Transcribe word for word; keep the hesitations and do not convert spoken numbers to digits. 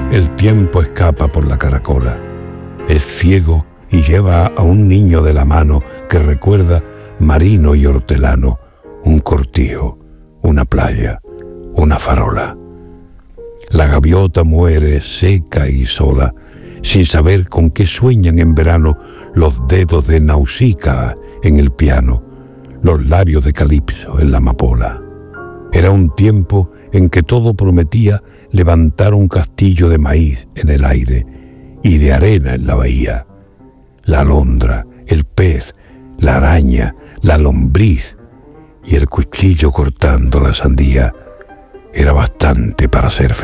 El tiempo escapa por la caracola. Es ciego y lleva a un niño de la mano que recuerda marino y hortelano, un cortijo, una playa, una farola. La gaviota muere seca y sola, sin saber con qué sueñan en verano los dedos de Nausicaa en el piano, los labios de Calipso en la amapola. Era un tiempo en que todo prometía levantar un castillo de maíz en el aire y de arena en la bahía. La alondra, el pez, la araña, la lombriz y el cuchillo cortando la sandía era bastante para ser feliz.